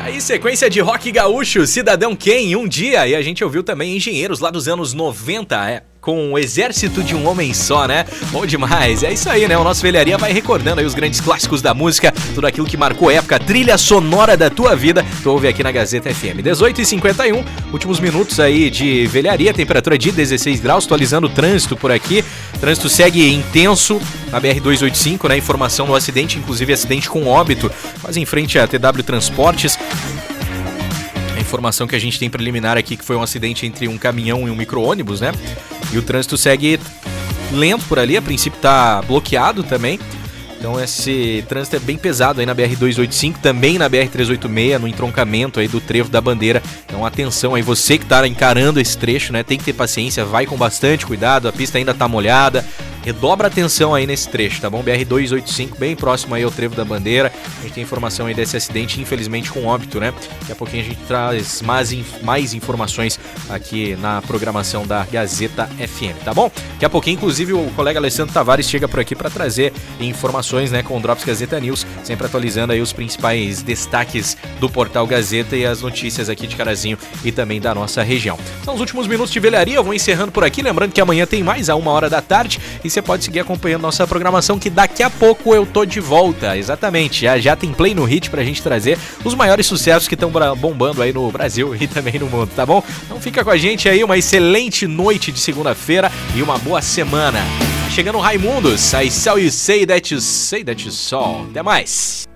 Aí, sequência de rock gaúcho, Cidadão Quem, Um Dia. E a gente ouviu também Engenheiros lá dos anos 90, com o Exército de um Homem Só, né? Bom demais. É isso aí, né? O nosso Velharia vai recordando aí os grandes clássicos da música, tudo aquilo que marcou época, trilha sonora da tua vida. Tu ouve aqui na Gazeta FM. 18h51, últimos minutos aí de Velharia, temperatura de 16 graus, atualizando o trânsito por aqui. O trânsito segue intenso na BR-285, né? Informação do acidente, inclusive acidente com óbito, quase em frente à TW Transportes. A informação que a gente tem preliminar aqui que foi um acidente entre um caminhão e um micro-ônibus, né? E o trânsito segue lento por ali, a princípio tá bloqueado também. Então esse trânsito é bem pesado aí na BR-285, também na BR-386, no entroncamento aí do Trevo da Bandeira. Então atenção aí, você que tá encarando esse trecho, né? Tem que ter paciência, vai com bastante cuidado, a pista ainda tá molhada. Redobra atenção aí nesse trecho, tá bom? BR-285, bem próximo aí ao Trevo da Bandeira. A gente tem informação aí desse acidente, infelizmente com óbito, né? Daqui a pouquinho a gente traz mais informações aqui na programação da Gazeta FM, tá bom? Daqui a pouquinho, inclusive, o colega Alessandro Tavares chega por aqui para trazer informações, né, com o Drops Gazeta News, sempre atualizando aí os principais destaques do portal Gazeta e as notícias aqui de Carazinho e também da nossa região. São os últimos minutos de velharia, eu vou encerrando por aqui, lembrando que amanhã tem mais a 1h da tarde e você pode seguir acompanhando nossa programação, que daqui a pouco eu tô de volta. Exatamente, já tem Play no Hit pra gente trazer os maiores sucessos que estão bombando aí no Brasil e também no mundo, tá bom? Então fica com a gente aí, uma excelente noite de segunda-feira e uma boa semana. Chegando Raimundos, I saw you say that you saw. Até mais!